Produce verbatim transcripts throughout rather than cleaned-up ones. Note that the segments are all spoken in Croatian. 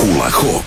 Hula Hop.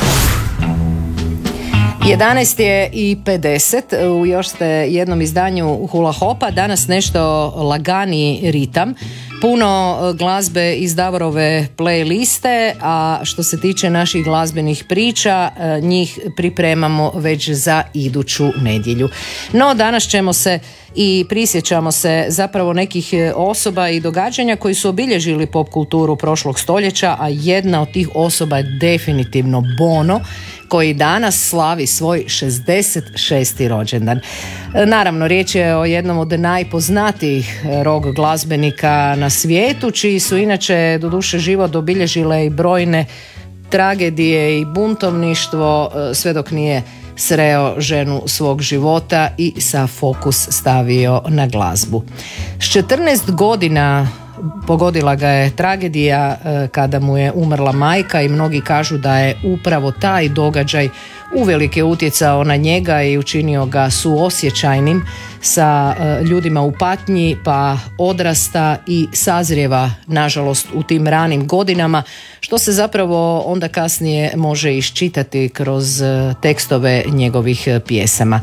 jedanaest je i pedeset, u još ste jednom izdanju Hula Hopa, danas nešto laganiji ritam, puno glazbe iz Davorove playliste, a što se tiče naših glazbenih priča, njih pripremamo već za iduću nedjelju. No danas ćemo se i prisjećamo se zapravo nekih osoba i događanja koji su obilježili pop kulturu prošlog stoljeća, a jedna od tih osoba je definitivno Bono, koji danas slavi svoj šezdeset šesti rođendan. Naravno, riječ je o jednom od najpoznatijih rock glazbenika na svijetu, čiji su inače doduše život obilježile i brojne tragedije i buntovništvo, sve dok nije sreo ženu svog života i sa fokus stavio na glazbu. S četrnaest godina pogodila ga je tragedija kada mu je umrla majka i mnogi kažu da je upravo taj događaj uvelike utjecao na njega i učinio ga suosjećajnim sa ljudima u patnji, pa odrasta i sazrijeva nažalost u tim ranim godinama, što se zapravo onda kasnije može iščitati kroz tekstove njegovih pjesama.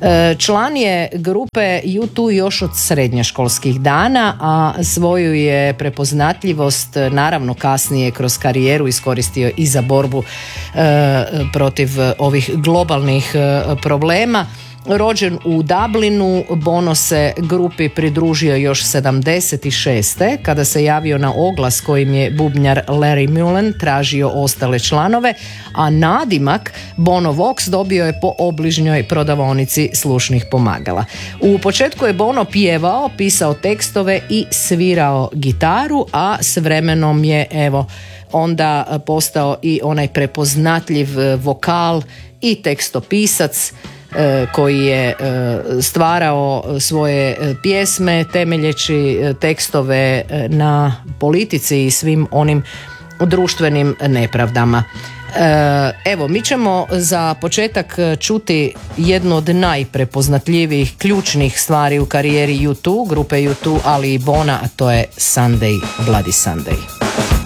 Član je grupe U dva još od srednjoškolskih dana, a svoju je prepoznatljivost naravno kasnije kroz karijeru iskoristio i za borbu e, protiv ovih globalnih e, problema. Rođen u Dublinu, Bono se grupi pridružio još sedamdeset šeste kada se javio na oglas kojim je bubnjar Larry Mullen tražio ostale članove, a nadimak Bono Vox dobio je po obližnjoj prodavaonici slušnih pomagala. U početku je Bono pjevao, pisao tekstove i svirao gitaru, a s vremenom je evo onda postao i onaj prepoznatljiv vokal i tekstopisac koji je stvarao svoje pjesme temeljeći tekstove na politici i svim onim društvenim nepravdama. Evo, mi ćemo za početak čuti jednu od najprepoznatljivijih ključnih stvari u karijeri U dva, grupe U dva, ali i Bona, a to je Sunday, Bloody Sunday.